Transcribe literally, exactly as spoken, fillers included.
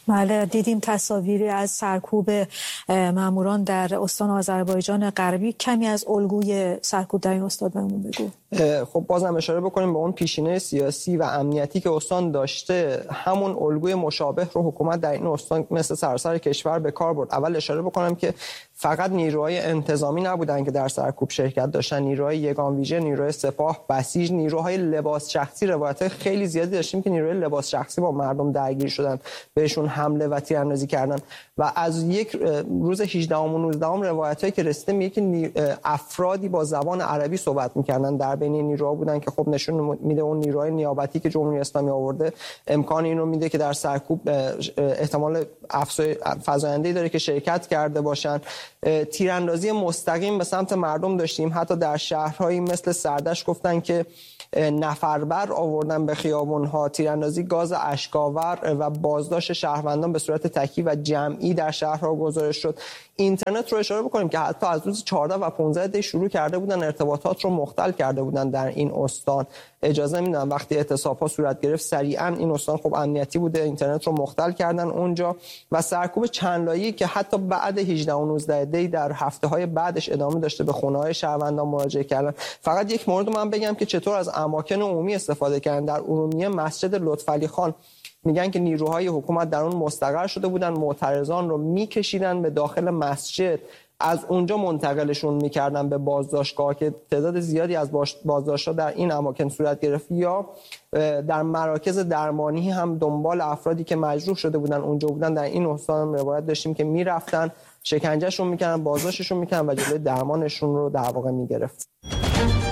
بله، دیدیم تصاویری از سرکوب ماموران در استان آذربایجان غربی. کمی از الگوی سرکوب در این استان بهمون بگو. خب بازم اشاره بکنیم به اون پیشینه سیاسی و امنیتی که استان داشته. همون الگوی مشابه رو حکومت در این استان مثل سراسر کشور به کار برد. اول اشاره بکنم که فقط نیروهای انتظامی نبودن که در سرکوب شرکت داشتن، نیروهای یگان ویژه، نیروهای سپاه، بسیج، نیروهای لباس شخصی. روایت خیلی زیادی داشتیم که نیروهای لباس شخصی با مردم درگیر شدن، بهشون حمله و تیراندازی کردن. و از یک روز هجدهم و نوزدهم روایتایی که رسیده میگه که افرادی با زبان عربی صحبت میکردن در بین نیروها بودن که خب نشون میده اون نیروهای نیابتی که جمهوری اسلامی آورده امکان این رو میده که در سرکوب احتمال فزاینده‌ای داره که شرکت کرده باشن. تیراندازی مستقیم به سمت مردم داشتیم. حتی در شهرهایی مثل سردش گفتن که نفربر آوردن به خیابون‌ها، تیراندازی گاز اشک‌آور و بازداشت شهروندان به صورت تکی و جمعی در شهرها گزارش شد. اینترنت رو اشاره بکنیم که حتی از روز چهارده و پانزده دی شروع کرده بودن ارتباطات رو مختل کرده بودن در این استان. اجازه میدن وقتی اعتصاب‌ها صورت گرفت سریعا این استان خب امنیتی بوده، اینترنت رو مختل کردن اونجا. و سرکوب چند لایه‌ای که حتی بعد هجده و نوزده دی در هفته‌های بعدش ادامه داشته به خونه‌های شهروندان مراجعه کردن. فقط یک مورد من بگم که چطور از اماکن عمومی استفاده کردن. در ارومیه مسجد لطفعلی خان میگن که نیروهای حکومت در اون مستقر شده بودن، معترضان رو میکشیدن به داخل مسجد، از اونجا منتقلشون میکردن به بازداشتگاه که تعداد زیادی از بازداشت‌ها در این اماکن صورت گرفت. یا در مراکز درمانی هم دنبال افرادی که مجروح شده بودن اونجا بودن در این استان روایت داشتیم که میرفتن شکنجهشون میکردن، بازداشتشون میکردن و جلوی درمانشون رو در واقع میگرفت.